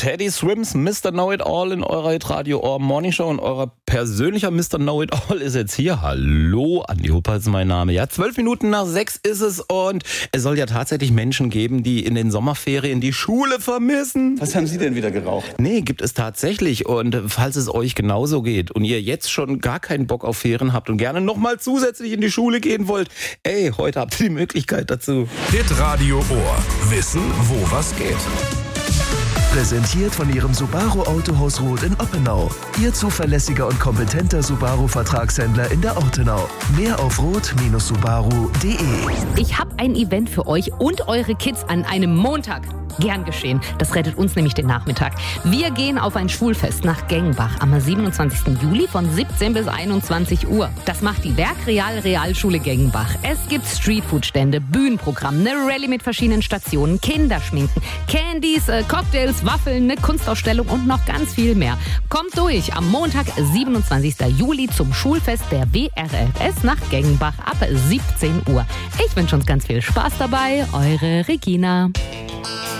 Teddy Swims, Mr. Know-It-All in eurer Hitradio Ohr Morning Show und euer persönlicher Mr. Know-It-All ist jetzt hier. Hallo, Andi Hupper ist mein Name. Ja, 6:12 ist es und es soll ja tatsächlich Menschen geben, die in den Sommerferien die Schule vermissen. Was haben Sie denn wieder geraucht? Nee, gibt es tatsächlich. Und falls es euch genauso geht und ihr jetzt schon gar keinen Bock auf Ferien habt und gerne nochmal zusätzlich in die Schule gehen wollt, ey, heute habt ihr die Möglichkeit dazu. Hitradio Ohr. Wissen, wo was geht. Präsentiert von Ihrem Subaru Autohaus Roth in Oppenau. Ihr zuverlässiger und kompetenter Subaru-Vertragshändler in der Ortenau. Mehr auf roth-subaru.de. Ich habe ein Event für euch und eure Kids an einem Montag. Gern geschehen. Das rettet uns nämlich den Nachmittag. Wir gehen auf ein Schwulfest nach Gengenbach am 27. Juli von 17 bis 21 Uhr. Das macht die Werkreal-Realschule Gengenbach. Es gibt Streetfood-Stände, Bühnenprogramm, eine Rallye mit verschiedenen Stationen, Kinderschminken, Candies, Cocktails, Waffeln, eine Kunstausstellung und noch ganz viel mehr. Kommt durch am Montag, 27. Juli zum Schulfest der WRFS nach Gengenbach ab 17 Uhr. Ich wünsche uns ganz viel Spaß dabei. Eure Regina.